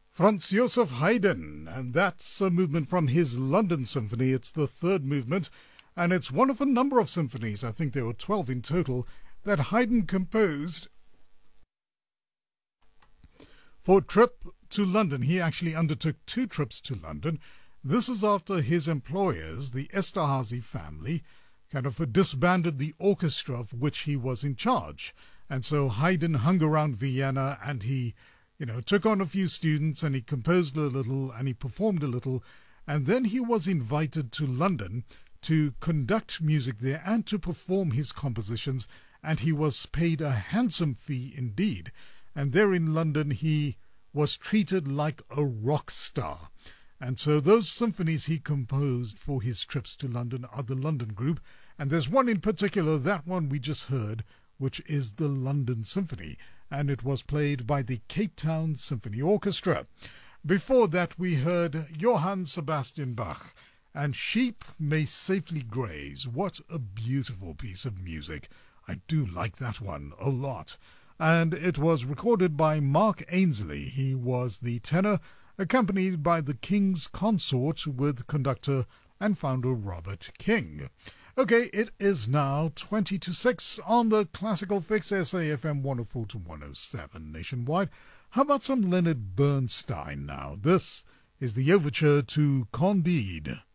Franz Joseph Haydn, and that's a movement from his London Symphony. It's the third movement, and it's one of a number of symphonies, I think there were 12 in total, that Haydn composed for a trip to London. He actually undertook 2 trips to London. This is after his employers, the Esterhazy family, kind of disbanded the orchestra of which he was in charge. And so Haydn hung around Vienna and he took on a few students and he composed a little and he performed a little. And then he was invited to London to conduct music there and to perform his compositions. And he was paid a handsome fee indeed. And there in London, he was treated like a rock star. And so those symphonies he composed for his trips to London are the London Group. And there's one in particular, that one we just heard, which is the London Symphony. And it was played by the Cape Town Symphony Orchestra. Before that, we heard Johann Sebastian Bach and Sheep May Safely Graze. What a beautiful piece of music. I do like that one a lot. And it was recorded by Mark Ainsley. He was the tenor, accompanied by the King's Consort with conductor and founder Robert King. Okay, it is now 20 to 6 on the Classical Fix, SAFM 104 to 107 nationwide. How about some Leonard Bernstein now? This is the overture to Candide.